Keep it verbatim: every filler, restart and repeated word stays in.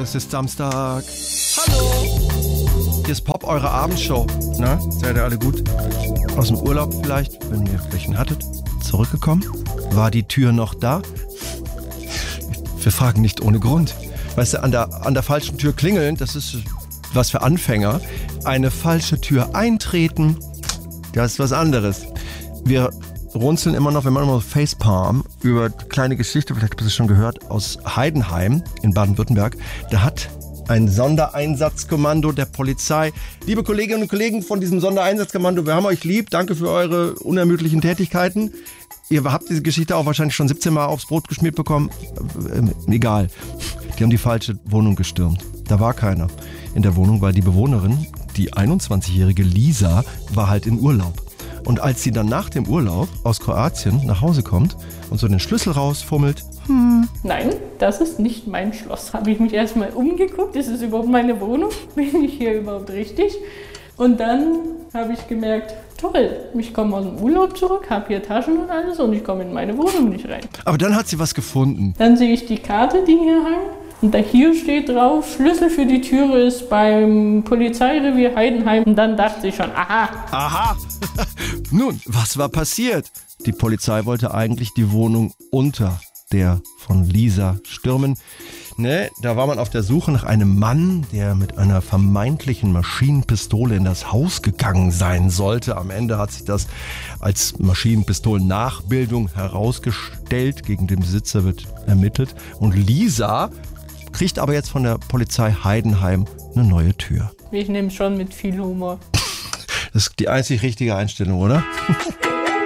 es ist Samstag. Hallo! Hier ist Pop, eure Abendshow. Na, seid ihr alle gut? Aus dem Urlaub vielleicht, wenn ihr welchen hattet? Zurückgekommen? War die Tür noch da? Wir fragen nicht ohne Grund. Weißt du, an der, an der falschen Tür klingeln, das ist was für Anfänger. Eine falsche Tür eintreten, das ist was anderes. Wir runzeln immer noch, wenn man immer noch Facepalm über eine kleine Geschichte, vielleicht habt ihr es schon gehört, aus Heidenheim in Baden-Württemberg. Da hat ein Sondereinsatzkommando der Polizei. Liebe Kolleginnen und Kollegen von diesem Sondereinsatzkommando, wir haben euch lieb. Danke für eure unermüdlichen Tätigkeiten. Ihr habt diese Geschichte auch wahrscheinlich schon siebzehn Mal aufs Brot geschmiert bekommen. Äh, egal. Die haben die falsche Wohnung gestürmt. Da war keiner in der Wohnung, weil die Bewohnerin, die einundzwanzigjährige Lisa, war halt in Urlaub. Und als sie dann nach dem Urlaub aus Kroatien nach Hause kommt und so den Schlüssel rausfummelt, hm. Nein, das ist nicht mein Schloss. Habe ich mich erstmal umgeguckt, ist es überhaupt meine Wohnung? Bin ich hier überhaupt richtig? Und dann habe ich gemerkt, toll, ich komme aus dem Urlaub zurück, habe hier Taschen und alles und ich komme in meine Wohnung nicht rein. Aber dann hat sie was gefunden. Dann sehe ich die Karte, die hier hängt. Und da hier steht drauf, Schlüssel für die Türe ist beim Polizeirevier Heidenheim. Und dann dachte ich schon, aha. Aha. Nun, was war passiert? Die Polizei wollte eigentlich die Wohnung unter der von Lisa stürmen. Ne, da war man auf der Suche nach einem Mann, der mit einer vermeintlichen Maschinenpistole in das Haus gegangen sein sollte. Am Ende hat sich das als Maschinenpistolen-Nachbildung herausgestellt. Gegen den Besitzer wird ermittelt. Und Lisa kriegt aber jetzt von der Polizei Heidenheim eine neue Tür. Ich nehme schon mit viel Humor. Das ist die einzig richtige Einstellung, oder?